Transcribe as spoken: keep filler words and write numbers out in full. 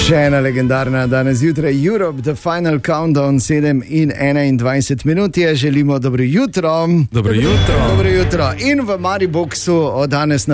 Še ena legendarna danes zjutraj, Europe, The Final Countdown, sedem in enaindvajset minut je, želimo dobro jutro. Dobro jutro. Dobro jutro. In v Mariboxu od danes naprej